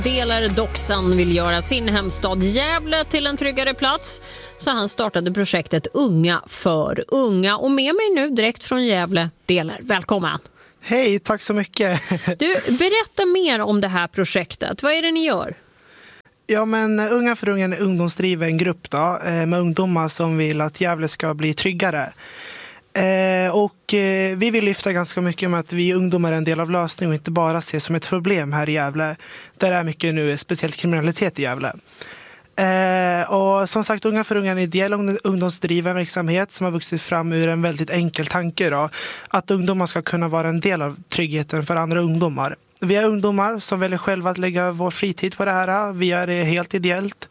Delar Doxan vill göra sin hemstad Gävle till en tryggare plats, så han startade projektet Unga för unga. Och med mig nu direkt från Gävle, Delar. Välkommen! Hej, tack så mycket. Du, berätta mer om det här projektet. Vad är det ni gör? Ja, men Unga för unga är en ungdomsdriven grupp då, med ungdomar som vill att Gävle ska bli tryggare. Vi vill lyfta ganska mycket med att vi ungdomar är en del av lösningen och inte bara ses som ett problem här i Gävle. Där är mycket nu, speciellt kriminalitet i Gävle. Och som sagt, Unga för unga är en ideell ungdomsdriven verksamhet som har vuxit fram ur en väldigt enkel tanke då, att ungdomar ska kunna vara en del av tryggheten för andra ungdomar. Vi är ungdomar som väljer själva att lägga vår fritid på det här. Vi är det helt ideellt.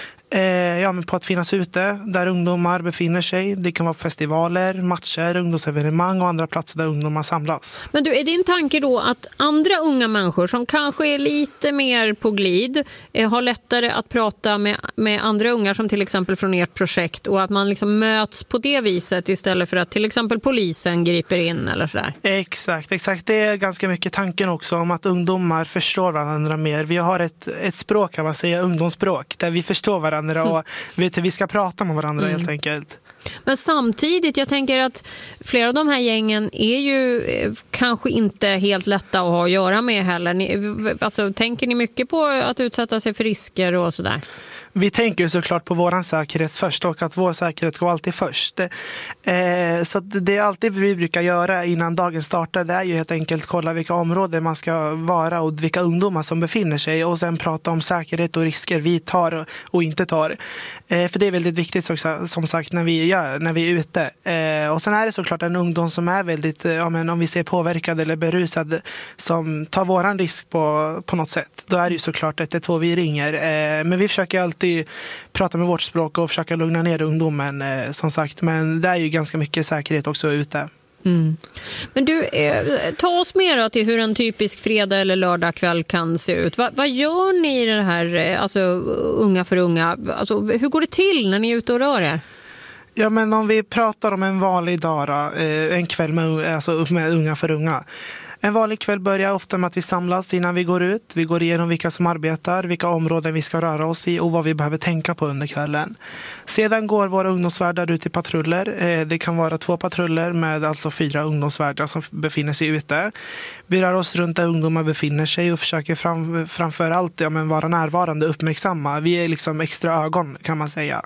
Men på att finnas ute där ungdomar befinner sig. Det kan vara festivaler, matcher, ungdomsevenemang och andra platser där ungdomar samlas. Men du, är din tanke då att andra unga människor som kanske är lite mer på glid har lättare att prata med andra ungar som till exempel från ert projekt, och att man liksom möts på det viset istället för att till exempel polisen griper in eller sådär? Exakt. Det är ganska mycket tanken också om att ungdomar förstår varandra mer. Vi har ett språk, kan man säga, ungdomsspråk, där vi förstår varandra och vet hur vi ska prata med varandra helt enkelt. Men samtidigt, jag tänker att flera av de här gängen är ju kanske inte helt lätta att ha att göra med heller. Tänker ni mycket på att utsätta sig för risker och sådär? Vi tänker såklart på vår säkerhet först, och att vår säkerhet går alltid först. Så det är alltid vi brukar göra innan dagen startar. Det är ju helt enkelt kolla vilka områden man ska vara och vilka ungdomar som befinner sig, och sen prata om säkerhet och risker vi tar och inte tar. För det är väldigt viktigt som sagt när vi är ute. Och sen är det såklart en ungdom som är väldigt, om vi ser påverkad eller berusad, som tar våran risk på något sätt. Då är det ju såklart 112 vi ringer. Men vi försöker alltid prata med vårt språk och försöka lugna ner ungdomen, som sagt. Men det är ju ganska mycket säkerhet också ute. Mm. Men du, ta oss mer då till hur en typisk fredag eller lördagkväll kan se ut. Vad gör ni i det här, Unga för unga? Hur går det till när ni är ute och rör er? Ja, men om vi pratar om en vanlig dag då, en kväll med Unga för unga. En vanlig kväll börjar ofta med att vi samlas innan vi går ut. Vi går igenom vilka som arbetar, vilka områden vi ska röra oss i och vad vi behöver tänka på under kvällen. Sedan går våra ungdomsvärdar ut i patruller. Det kan vara 2 patruller med alltså 4 ungdomsvärdar som befinner sig ute. Vi rör oss runt där ungdomar befinner sig och försöker framför allt vara närvarande och uppmärksamma. Vi är liksom extra ögon, kan man säga.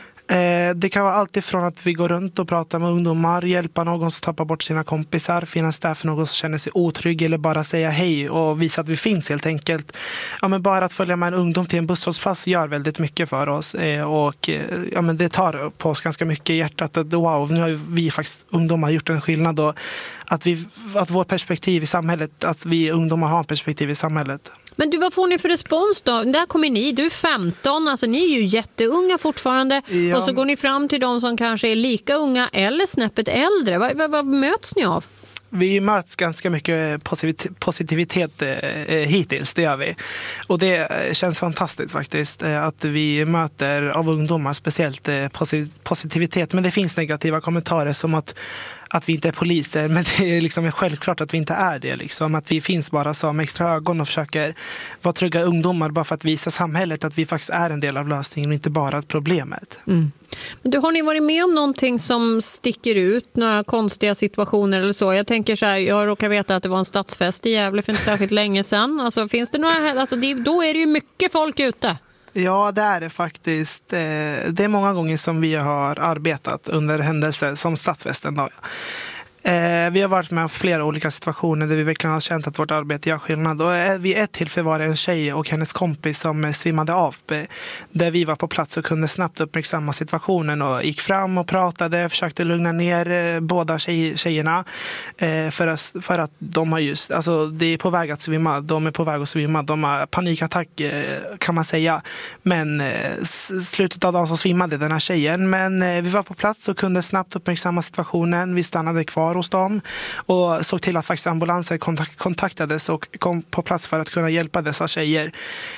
Det kan vara allt ifrån att vi går runt och pratar med ungdomar, hjälpa någon som tappar bort sina kompisar, finnas där för någon som känner sig otrygg, eller bara säga hej och visa att vi finns helt enkelt. Bara att följa med en ungdom till en busshållplats gör väldigt mycket för oss, och det tar på oss ganska mycket i hjärtat att wow, nu har vi faktiskt ungdomar gjort en skillnad, och att vårt perspektiv i samhället, att vi ungdomar har en perspektiv i samhället. Men du, vad får ni för respons då? Där kommer ni, du är 15, alltså ni är ju jätteunga fortfarande. Ja. Och så går ni fram till de som kanske är lika unga eller snäppet äldre. Vad möts ni av? Vi möts ganska mycket positivitet hittills, det gör vi. Och det känns fantastiskt faktiskt, att vi möter av ungdomar speciellt positivitet. Men det finns negativa kommentarer som att vi inte är poliser, men det är liksom självklart att vi inte är det. Liksom. Att vi finns bara som extra ögon och försöker vara trygga ungdomar bara för att visa samhället att vi faktiskt är en del av lösningen och inte bara problemet. Mm. Men har ni varit med om någonting som sticker ut, några konstiga situationer eller så? Jag tänker så här, jag råkar veta att det var en stadsfest i Gävle för inte särskilt länge sedan. Finns det några, då är det ju mycket folk ute. Ja, det är det faktiskt. Det är många gånger som vi har arbetat under händelser som stadsfesten då. Vi har varit med om flera olika situationer där vi verkligen har känt att vårt arbete gör skillnad. Och vid ett tillfälle var det en tjej och hennes kompis som svimmade av. Där vi var på plats och kunde snabbt uppmärksamma situationen och gick fram och pratade, försökte lugna ner båda tjejerna. För att de har just, det är på väg att svimma. De är på väg att svimma. De har panikattack, kan man säga. Men slutet av dagen så svimmade den här tjejen. Men vi var på plats och kunde snabbt uppmärksamma situationen. Vi stannade kvar hos dem och såg till att faktiskt ambulanser kontaktades och kom på plats för att kunna hjälpa dessa tjejer.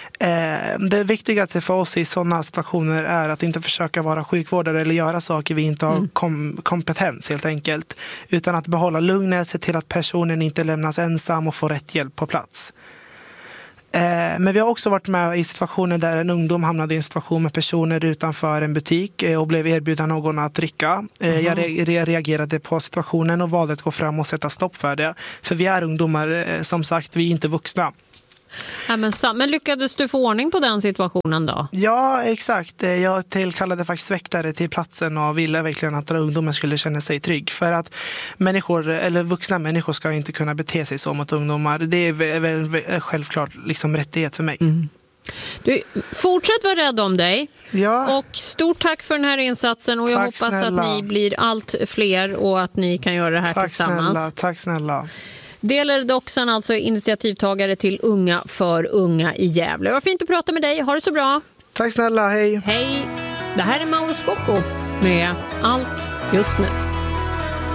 Det viktigaste för oss i sådana situationer är att inte försöka vara sjukvårdare eller göra saker vi inte har kompetens helt enkelt, utan att behålla lugnet, se till att personen inte lämnas ensam och får rätt hjälp på plats. Men vi har också varit med i situationer där en ungdom hamnade i en situation med personer utanför en butik och blev erbjuden någon att dricka. Jag reagerade på situationen och valde att gå fram och sätta stopp för det. För vi är ungdomar, som sagt, vi är inte vuxna. Ja, men lyckades du få ordning på den situationen då? Ja, exakt. Jag tillkallade faktiskt väktare till platsen och ville verkligen att ungdomen skulle känna sig trygg. För att vuxna människor ska inte kunna bete sig så mot ungdomar. Det är väl självklart liksom rättighet för mig. Du, fortsätt vara rädd om dig. Ja. Och stort tack för den här insatsen. Och jag hoppas snälla. Att ni blir allt fler och att ni kan göra det här tillsammans. Tack snälla. Delar Doxan, alltså initiativtagare till Unga för unga i Gävle. Vad fint att prata med dig. Ha det så bra. Tack snälla, hej. Hej. Det här är Mauro Scocco med Allt just nu.